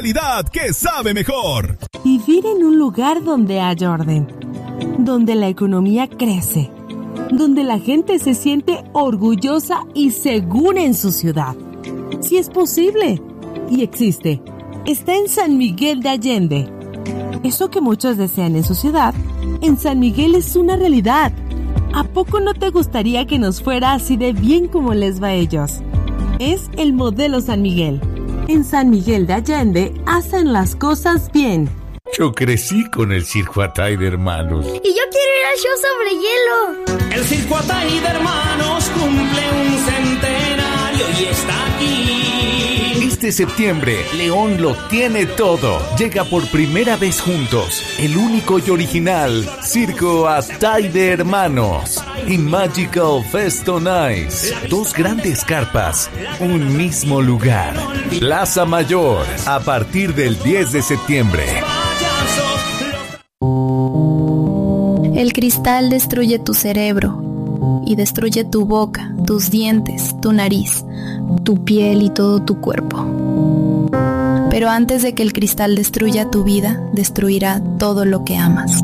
Que sabe mejor. Vivir en un lugar donde haya orden, donde la economía crece, donde la gente se siente orgullosa y segura en su ciudad. Si es posible y existe, está en San Miguel de Allende. Eso que muchos desean en su ciudad, en San Miguel es una realidad. ¿A poco no te gustaría que nos fuera así de bien como les va a ellos? Es el modelo San Miguel. En San Miguel de Allende hacen las cosas bien. Yo crecí con el Circo Atay de Hermanos. Y yo quiero ir al show sobre hielo. El Circo Atay de Hermanos cumple un centenario y está aquí. Este septiembre, León lo tiene todo. Llega por primera vez juntos, el único y original Circo Atay de Hermanos y Magical Fest on Ice. Dos grandes carpas, un mismo lugar. Plaza Mayor, a partir del 10 de septiembre. El cristal destruye tu cerebro y destruye tu boca, tus dientes, tu nariz, tu piel y todo tu cuerpo. Pero antes de que el cristal destruya tu vida, destruirá todo lo que amas.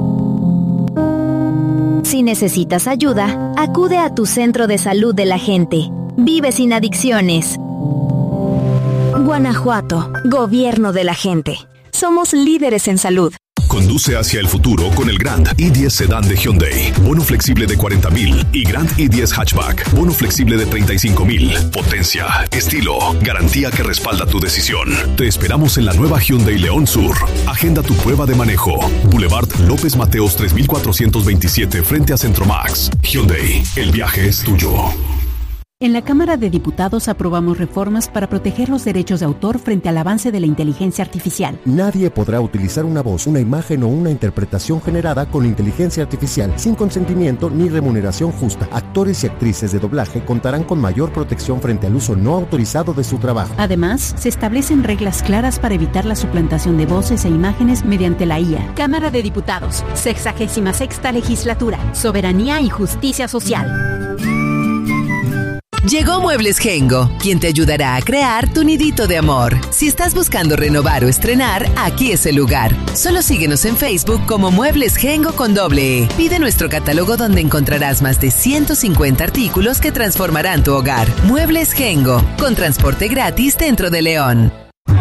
Si necesitas ayuda, acude a tu centro de salud de la gente. Vive sin adicciones. Guanajuato, Gobierno de la gente. Somos líderes en salud. Conduce hacia el futuro con el Grand i10 Sedan de Hyundai. Bono flexible de 40,000 y Grand i10 Hatchback. Bono flexible de 35,000. Potencia, estilo, garantía que respalda tu decisión. Te esperamos en la nueva Hyundai León Sur. Agenda tu prueba de manejo. Boulevard López Mateos 3427 frente a Centromax. Hyundai, el viaje es tuyo. En la Cámara de Diputados aprobamos reformas para proteger los derechos de autor frente al avance de la inteligencia artificial. Nadie podrá utilizar una voz, una imagen o una interpretación generada con inteligencia artificial sin consentimiento ni remuneración justa. Actores y actrices de doblaje contarán con mayor protección frente al uso no autorizado de su trabajo. Además, se establecen reglas claras para evitar la suplantación de voces e imágenes mediante la IA. Cámara de Diputados, 66ª Legislatura, Soberanía y Justicia Social. Llegó Muebles Gengo, quien te ayudará a crear tu nidito de amor. Si estás buscando renovar o estrenar, aquí es el lugar. Solo síguenos en Facebook como Muebles Gengo con doble E. Pide nuestro catálogo donde encontrarás más de 150 artículos que transformarán tu hogar. Muebles Gengo, con transporte gratis dentro de León.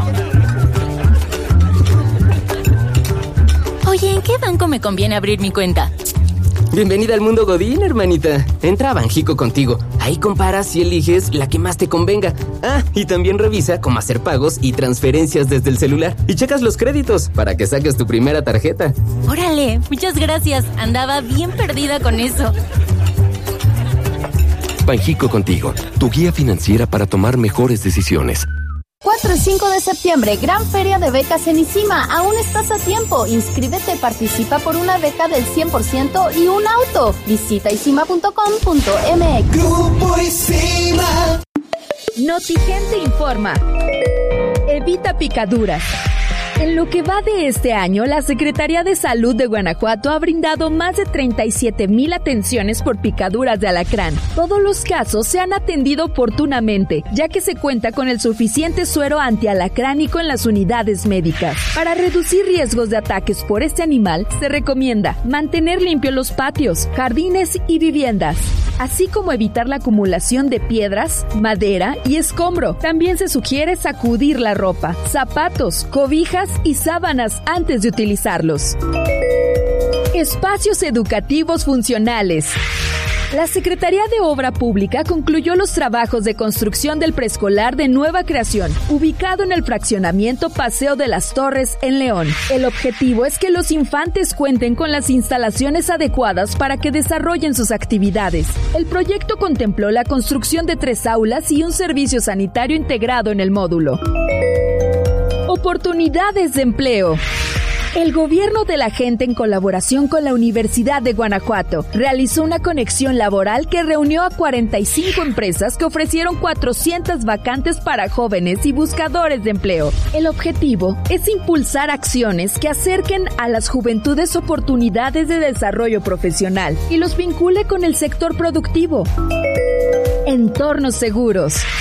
Oye, ¿en qué banco me conviene abrir mi cuenta? Bienvenida al mundo Godín, hermanita. Entra a Banjico Contigo. Ahí comparas y eliges la que más te convenga. Ah, y también revisa cómo hacer pagos y transferencias desde el celular. Y checas los créditos para que saques tu primera tarjeta. Órale, muchas gracias. Andaba bien perdida con eso. Banjico Contigo, tu guía financiera para tomar mejores decisiones. 4 y 5 de septiembre, gran feria de becas en ICIMA. Aún estás a tiempo. Inscríbete, participa por una beca del 100% y un auto. Visita icima.com.mx. Grupo ICIMA. Notigente informa. Evita picaduras. En lo que va de este año, la Secretaría de Salud de Guanajuato ha brindado más de 37,000 atenciones por picaduras de alacrán. Todos los casos se han atendido oportunamente, ya que se cuenta con el suficiente suero antialacránico en las unidades médicas. Para reducir riesgos de ataques por este animal, se recomienda mantener limpios los patios, jardines y viviendas, así como evitar la acumulación de piedras, madera y escombro. También se sugiere sacudir la ropa, zapatos, cobijas y sábanas antes de utilizarlos. Espacios educativos funcionales. La Secretaría de Obra Pública concluyó los trabajos de construcción del preescolar de nueva creación, ubicado en el fraccionamiento Paseo de las Torres en León. El objetivo es que los infantes cuenten con las instalaciones adecuadas para que desarrollen sus actividades. El proyecto contempló la construcción de 3 aulas y un servicio sanitario integrado en el módulo. Oportunidades de empleo. El gobierno de la gente, en colaboración con la Universidad de Guanajuato, realizó una conexión laboral que reunió a 45 empresas que ofrecieron 400 vacantes para jóvenes y buscadores de empleo. El objetivo es impulsar acciones que acerquen a las juventudes oportunidades de desarrollo profesional y los vincule con el sector productivo. Entornos seguros.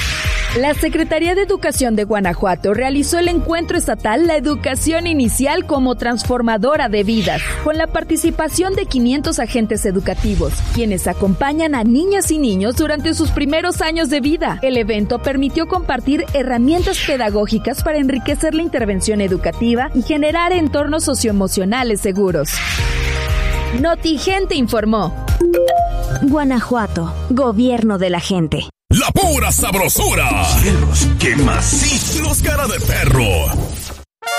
La Secretaría de Educación de Guanajuato realizó el encuentro estatal La Educación Inicial como Transformadora de Vidas, con la participación de 500 agentes educativos, quienes acompañan a niñas y niños durante sus primeros años de vida. El evento permitió compartir herramientas pedagógicas para enriquecer la intervención educativa y generar entornos socioemocionales seguros. Notigente informó. Guanajuato, gobierno de la gente. La pura sabrosura. ¡Cielos, qué macizo! Los cara de perro.